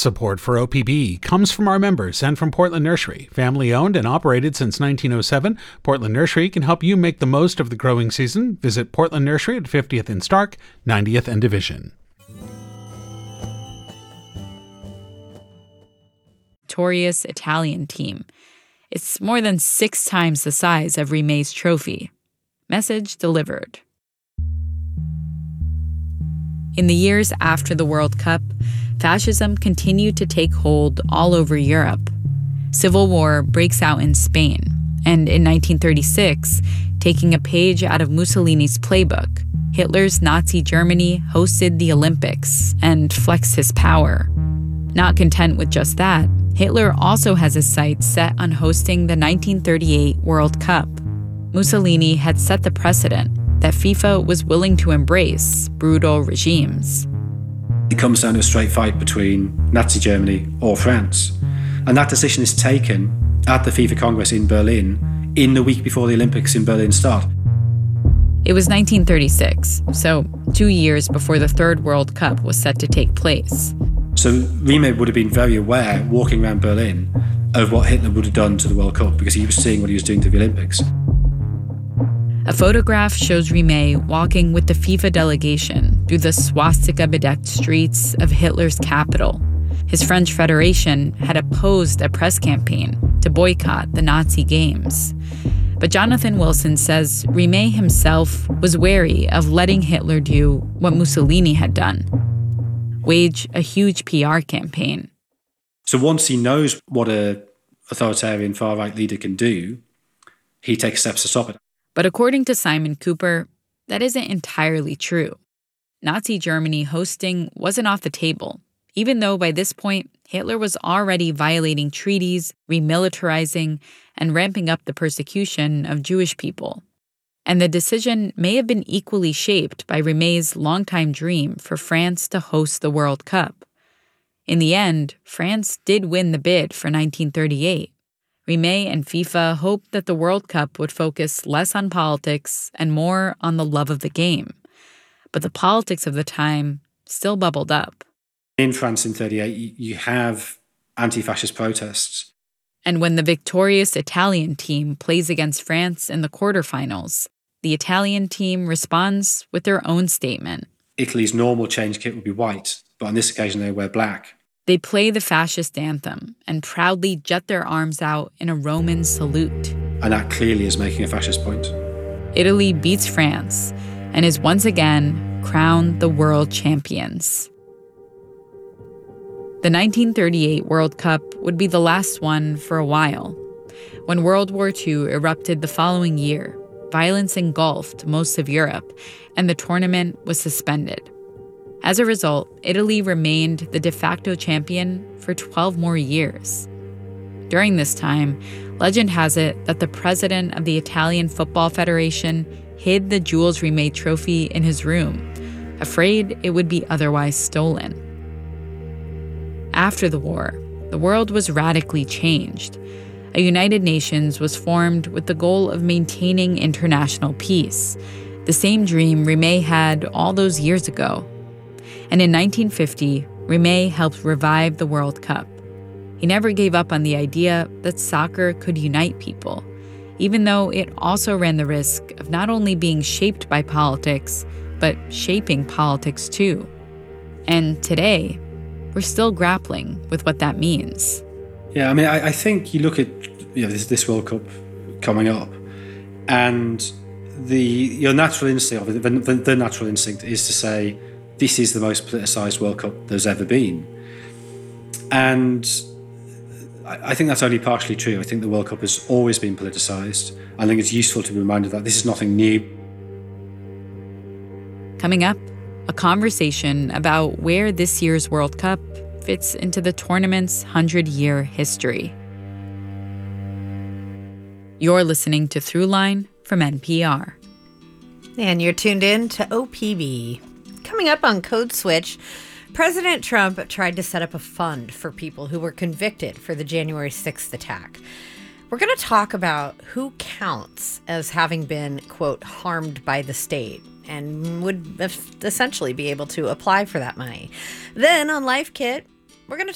Support for OPB comes from our members and from Portland Nursery. Family owned and operated since 1907, Portland Nursery can help you make the most of the growing season. Visit Portland Nursery at 50th and Stark, 90th and Division. Victorious Italian team. It's more than 6 times the size of Rimet's trophy. Message delivered. In the years after the World Cup, fascism continued to take hold all over Europe. Civil war breaks out in Spain, and in 1936, taking a page out of Mussolini's playbook, Hitler's Nazi Germany hosted the Olympics and flexed his power. Not content with just that, Hitler also has his sights set on hosting the 1938 World Cup. Mussolini had set the precedent that FIFA was willing to embrace brutal regimes. It comes down to a straight fight between Nazi Germany or France. And that decision is taken at the FIFA Congress in Berlin in the week before the Olympics in Berlin start. It was 1936, so 2 years before the Third World Cup was set to take place. So Rimet would have been very aware, walking around Berlin, of what Hitler would have done to the World Cup because he was seeing what he was doing to the Olympics. A photograph shows Rimet walking with the FIFA delegation through the swastika-bedecked streets of Hitler's capital. His French Federation had opposed a press campaign to boycott the Nazi Games. But Jonathan Wilson says Rimet himself was wary of letting Hitler do what Mussolini had done, wage a huge PR campaign. So once he knows what an authoritarian far-right leader can do, he takes steps to stop it. But according to Simon Cooper, that isn't entirely true. Nazi Germany hosting wasn't off the table, even though by this point, Hitler was already violating treaties, remilitarizing, and ramping up the persecution of Jewish people. And the decision may have been equally shaped by Rimet's longtime dream for France to host the World Cup. In the end, France did win the bid for 1938. Rimet and FIFA hoped that the World Cup would focus less on politics and more on the love of the game. But the politics of the time still bubbled up. In France in 1938, you have anti-fascist protests. And when the victorious Italian team plays against France in the quarterfinals, the Italian team responds with their own statement. Italy's normal change kit would be white, but on this occasion they wear black. They play the fascist anthem and proudly jet their arms out in a Roman salute. And that clearly is making a fascist point. Italy beats France and is once again crowned the world champions. The 1938 World Cup would be the last one for a while. When World War II erupted the following year, violence engulfed most of Europe, and the tournament was suspended. As a result, Italy remained the de facto champion for 12 more years. During this time, legend has it that the president of the Italian Football Federation hid the Jules Rimet trophy in his room, afraid it would be otherwise stolen. After the war, the world was radically changed. A United Nations was formed with the goal of maintaining international peace, the same dream Rimet had all those years ago. And in 1950, Rimet helped revive the World Cup. He never gave up on the idea that soccer could unite people, even though it also ran the risk of not only being shaped by politics, but shaping politics too. And today, we're still grappling with what that means. Yeah, I mean, I think you look at this World Cup coming up, and your natural instinct, the natural instinct is to say, this is the most politicised World Cup there's ever been. And I think that's only partially true. I think the World Cup has always been politicised. I think it's useful to be reminded that this is nothing new. Coming up, a conversation about where this year's World Cup fits into the tournament's 100-year history. You're listening to Throughline from NPR. And you're tuned in to OPB. Coming up on Code Switch, President Trump tried to set up a fund for people who were convicted for the January 6th attack. We're going to talk about who counts as having been, quote, harmed by the state and would essentially be able to apply for that money. Then on Life Kit, we're going to